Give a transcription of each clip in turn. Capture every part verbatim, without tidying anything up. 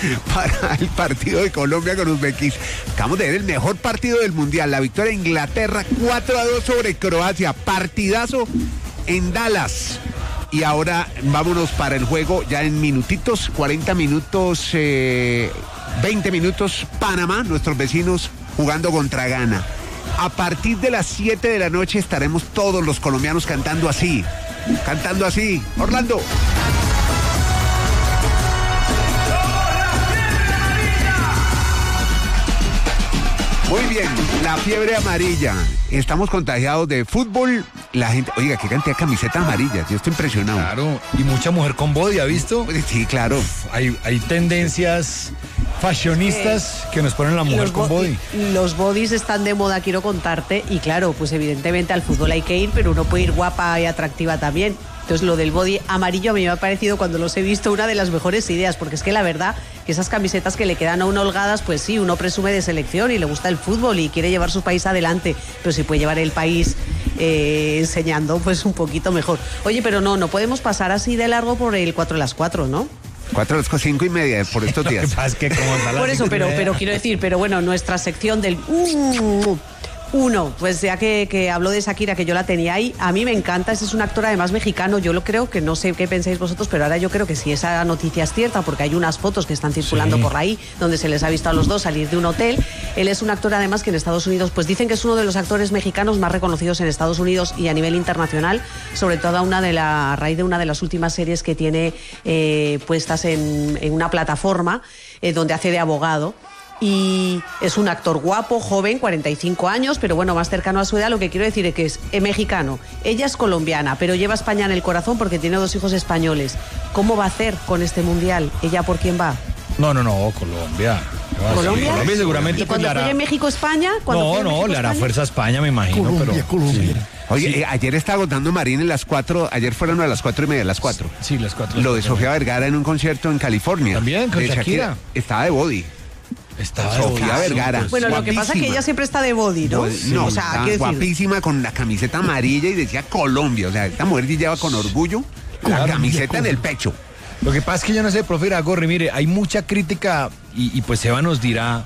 para el partido de Colombia con Uzbekistán. Acabamos de ver el mejor partido del Mundial, la victoria de Inglaterra cuatro a dos sobre Croacia, partidazo en Dallas. Y ahora vámonos para el juego ya en minutitos, cuarenta minutos, eh, veinte minutos, Panamá, nuestros vecinos jugando contra Ghana. A partir de las siete de la noche estaremos todos los colombianos cantando así, cantando así. Orlando. Muy bien, la fiebre amarilla. Estamos contagiados de fútbol. La gente, oiga, qué cantidad de camisetas amarillas. Yo estoy impresionado. Claro, y mucha mujer con body, ¿ha visto? Sí, claro. Uf, hay, hay tendencias fashionistas que nos ponen la mujer con body. Los bodies están de moda, quiero contarte. Y claro, pues evidentemente al fútbol hay que ir, pero uno puede ir guapa y atractiva también. Entonces lo del body amarillo a mí me ha parecido, cuando los he visto, una de las mejores ideas, porque es que la verdad que esas camisetas que le quedan a uno holgadas, pues sí, uno presume de selección y le gusta el fútbol y quiere llevar su país adelante, pero si puede llevar el país eh, enseñando, pues un poquito mejor. Oye, pero no, no podemos pasar así de largo por el cuatro a las cuatro, ¿no? Cuatro a las cinco y media por estos días. Es que como por eso, pero, pero quiero decir, pero bueno, nuestra sección del... Uh, Uno, pues ya que, que habló de Shakira, que yo la tenía ahí, a mí me encanta, ese es un actor además mexicano, yo lo creo, que no sé qué pensáis vosotros, pero ahora yo creo que sí, esa noticia es cierta, porque hay unas fotos que están circulando sí. por ahí, donde se les ha visto a los dos salir de un hotel. Él es un actor además que en Estados Unidos, pues dicen que es uno de los actores mexicanos más reconocidos en Estados Unidos y a nivel internacional, sobre todo a, una de la, a raíz de una de las últimas series que tiene eh, puestas en, en una plataforma eh, donde hace de abogado. Y es un actor guapo, joven, cuarenta y cinco años, pero bueno, más cercano a su edad. Lo que quiero decir es que es eh, mexicano. Ella es colombiana, pero lleva España en el corazón porque tiene dos hijos españoles. ¿Cómo va a hacer con este mundial? ¿Ella por quién va? No, no, no, Colombia. ¿Colombia? Colombia seguramente. ¿Y cuando pues, juegue México-España? No, no, le hará fuerza a España, me imagino. Colombia, pero, Colombia. Sí. Oye, Sí. eh, ayer estaba contando Marín en las cuatro, ayer fueron a las cuatro y media, las cuatro. Sí, las cuatro. Lo de Sofía Vergara en un concierto en California. También, con de Shakira. Estaba de body. Estaba Sofía de Vergara. pues, Bueno, lo que pasa es que ella siempre está de body, ¿no? Body, no, o sea, estaba quiero decir, guapísima con la camiseta amarilla y decía Colombia. O sea, esta mujer sí lleva con orgullo la Claro, camiseta en el pecho. Lo que pasa es que yo no sé, profe Iragorri, mire, hay mucha crítica y, y pues Eva nos dirá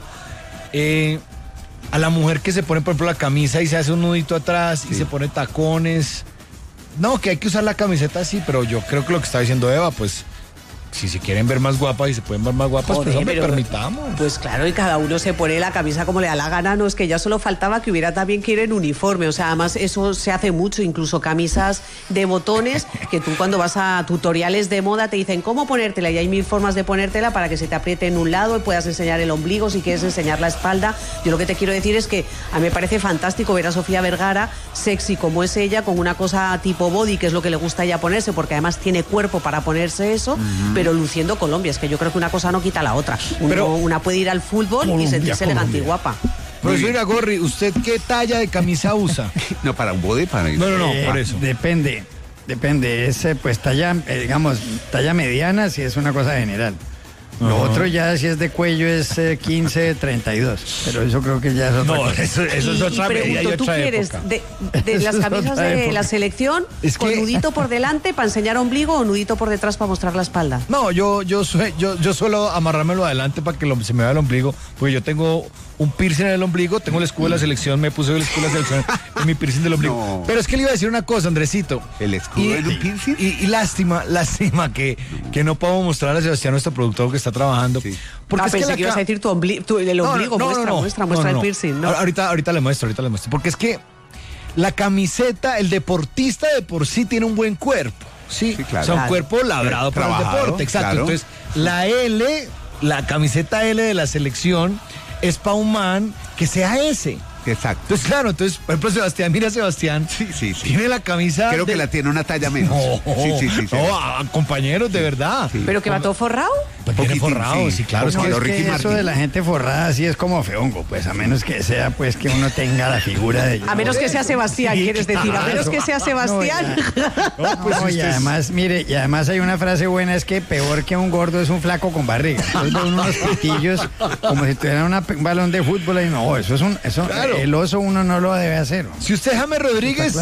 eh, a la mujer que se pone, por ejemplo, la camisa y se hace un nudito atrás sí. y se pone tacones. No, que hay que usar la camiseta así, pero yo creo que lo que está diciendo Eva, pues... Si se quieren ver más guapas y se pueden ver más guapas, Joder, pues hombre, pero, permitamos. Pues claro, y cada uno se pone la camisa como le da la gana, no es que ya solo faltaba que hubiera también que ir en uniforme, o sea, además eso se hace mucho, incluso camisas de botones, que tú cuando vas a tutoriales de moda te dicen cómo ponértela y hay mil formas de ponértela para que se te apriete en un lado y puedas enseñar el ombligo, si quieres enseñar la espalda. Yo lo que te quiero decir es que a mí me parece fantástico ver a Sofía Vergara, sexy como es ella, con una cosa tipo body, que es lo que le gusta a ella ponerse, porque además tiene cuerpo para ponerse eso, mm. pero luciendo Colombia. Es que yo creo que una cosa no quita la otra. Uno, Pero, una puede ir al fútbol Colombia, y sentirse Colombia. elegante y guapa. Profesor Iragorri, ¿usted qué talla de camisa usa? No, para un body, para... No, no, no, eh, por eso. Depende, depende. Es, pues, talla, eh, digamos, talla mediana si es una cosa general. Lo uh-huh. otro ya, si es de cuello, es eh, quince, treinta y dos. Pero eso creo que ya es otra no, cosa. Eso, eso es otra medida y otra ¿tú quieres época. de, de las camisas de época. La selección es con que... nudito por delante para enseñar ombligo o nudito por detrás para mostrar la espalda? No, yo yo yo, yo suelo amarrármelo adelante para que lo, se me vea el ombligo, porque yo tengo un piercing en el ombligo, tengo el escudo de la selección, me puse el escudo de la selección en mi piercing del ombligo. No. Pero es que le iba a decir una cosa, Andresito. ¿El escudo y, en un piercing? Y, y, y lástima, lástima que, que no podamos mostrarle a Sebastián, nuestro productor que está trabajando. Sí. Porque ah, es pensé que, que ibas a decir tu, ombli tu el ombligo, no, no, muestra, no, no, muestra, muestra no, no, el piercing, ¿no? Ahorita, ahorita le muestro, ahorita le muestro. Porque es que la camiseta, el deportista de por sí tiene un buen cuerpo. Sí, sí claro. O sea, un cuerpo labrado para el deporte. Exacto. Claro. Entonces, la L, la camiseta L de la selección es para un man que sea ese. Exacto. Entonces, claro, entonces, por ejemplo, Sebastián, mira Sebastián. Sí, sí, sí. Tiene la camisa. Creo de... que la tiene una talla menos. No, sí, sí, sí, sí. No, a, compañeros, de verdad. Sí. ¿Pero que va todo forrado? Pues viene forrado, sí, sí claro. No, es que, es que eso de la gente forrada sí es como feongo, pues, a menos que sea, pues, que uno tenga la figura de... A menos que sea Sebastián, sí, quieres decir, a menos que sea Sebastián. No, no, pues no, y además, mire, y además hay una frase buena, es que peor que un gordo es un flaco con barriga. Entonces ven unos pitillos como si tuvieran una, un balón de fútbol y no, eso es un... eso claro. El oso uno no lo debe hacer. Si usted es James Rodríguez, claro.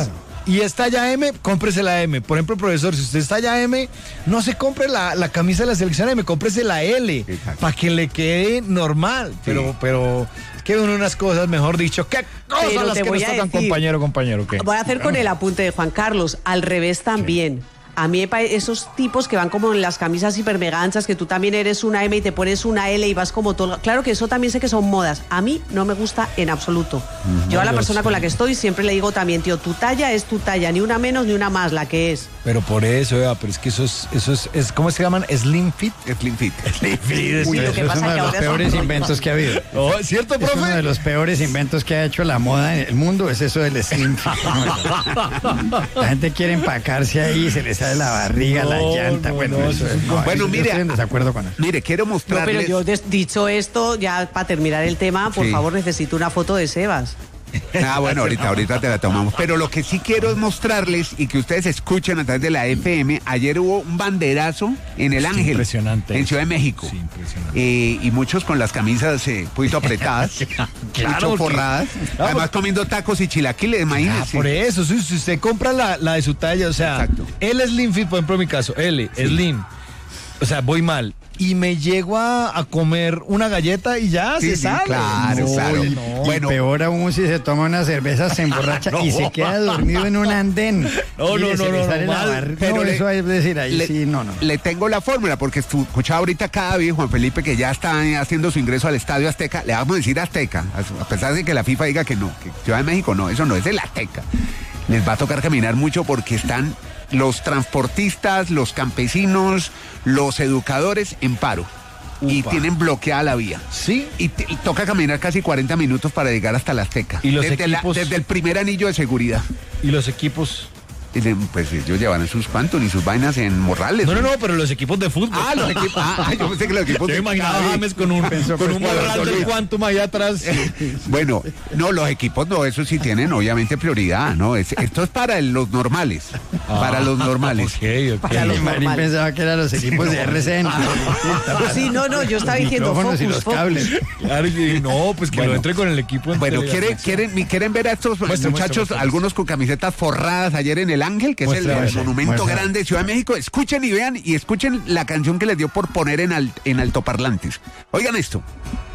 y es talla M, cómprese la M. Por ejemplo, profesor, si usted es talla M, no se compre la, la camisa de la selección M, cómprese la L, para que le quede normal. Sí. Pero, pero, que unas cosas, mejor dicho, ¿qué cosas pero las que nos tocan, decir, compañero, compañero? ¿Qué? Voy a hacer con el apunte de Juan Carlos, al revés también. ¿Qué? A mí esos tipos que van como en las camisas hiper mega anchas, que tú también eres una M y te pones una L y vas como todo. Claro que eso también sé que son modas. A mí no me gusta en absoluto. Uh-huh. Yo a la persona con la que estoy siempre le digo también, tío, tu talla es tu talla, ni una menos ni una más, la que es. Pero por eso, Eva, pero es que eso es, eso es, es ¿cómo se llaman? Slim fit. Slim fit. Slim fit. Uy, eso es uno de los peores inventos que ha habido. Oh, ¿cierto, profe? Es uno de los peores inventos que ha hecho la moda en el mundo, es eso del slim fit. La gente quiere empacarse ahí, se le sale la barriga, no, la llanta, no, bueno, no, eso es, no, bueno, mire, estoy en desacuerdo con eso. Mire, quiero mostrarles. No, pero yo des, dicho esto, ya para terminar el tema, por sí. favor, necesito una foto de Sebas. Ah, bueno, ahorita, ahorita te la tomamos. Pero lo que sí quiero es mostrarles y que ustedes escuchen a través de la F M. Ayer hubo un banderazo en el Ángel. Impresionante. En Ciudad de México. Sí, impresionante. Eh, y muchos con las camisas eh, un poquito apretadas. Claro, mucho forradas. Claro. Además comiendo tacos y chilaquiles, imagínense. Ah, por eso, si, si usted compra la, la de su talla, o sea, exacto. El Slim Fit, por ejemplo, en mi caso, L, sí. Slim. O sea, voy mal. Y me llego a, a comer una galleta y ya sí, se sí, sale. Claro, no, claro. No. Bueno, peor aún si se toma una cerveza, se emborracha no. y se queda dormido en un andén. No, Mire, no, no, no, no, mal, pero no, le, eso es decir, ahí le, sí, no, no. Le tengo la fórmula, porque escuchaba ahorita cada día Juan Felipe que ya está haciendo su ingreso al Estadio Azteca. Le vamos a decir Azteca, a pesar de que la FIFA diga que no, que Ciudad de México no, eso no, es el Azteca. Les va a tocar caminar mucho porque están los transportistas, los campesinos, los educadores en paro. Upa. Y tienen bloqueada la vía. Sí. Y, te, y toca caminar casi cuarenta minutos para llegar hasta la Azteca. ¿Y los desde, equipos? La, desde el primer anillo de seguridad. ¿Y los equipos? Pues ellos llevan sus cuantos y sus vainas en morrales. No, no, no, pero los equipos de fútbol. Ah, los equipos. Ah, yo pensé que los equipos yo de fútbol. Yo imaginaba a James con un, con un morral del Quantum allá atrás. Bueno, no, los equipos no, eso sí tienen obviamente prioridad, ¿no? Es, esto es para los normales. Ah, para los normales. Okay, okay. Para los Marín pensaba que eran los equipos de R C N. Sí, no, no, yo estaba diciendo focus, y los focus. cables. Claro, no, pues que bueno, lo entre con el equipo. En bueno, ¿quieren, quieren, ¿quieren ver a estos muestra, muchachos, muestra, algunos con camisetas forradas ayer en el Ángel, que muestra, es el, el monumento muestra. grande de Ciudad de México? Escuchen y vean y escuchen la canción que les dio por poner en, alt, en altoparlantes. Oigan esto.